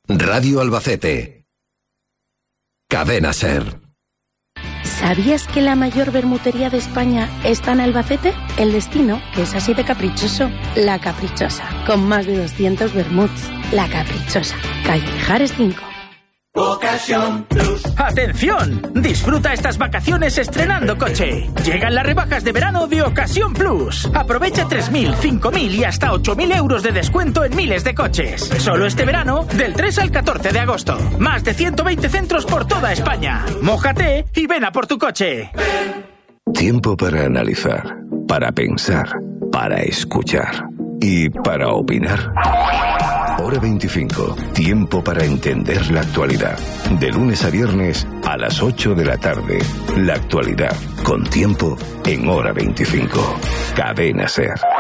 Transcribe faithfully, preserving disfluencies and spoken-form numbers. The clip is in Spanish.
Radio Albacete. Cadena Ser. ¿Sabías que la mayor vermutería de España está en Albacete? El destino, que es así de caprichoso. La Caprichosa, con más de doscientos vermuts. La Caprichosa, calle Mijares cinco. Ocasión Plus. ¡Atención! Disfruta estas vacaciones estrenando coche. Llegan las rebajas de verano de Ocasión Plus. Aprovecha tres mil, cinco mil y hasta ocho mil euros de descuento en miles de coches. Solo este verano, del tres al catorce de agosto. Más de ciento veinte centros por toda España. Mójate y ven a por tu coche. Tiempo para analizar, para pensar, para escuchar y para opinar. Hora veinticinco. Tiempo para entender la actualidad. De lunes a viernes a las ocho de la tarde. La actualidad con Tiempo en Hora veinticinco. Cadena Ser.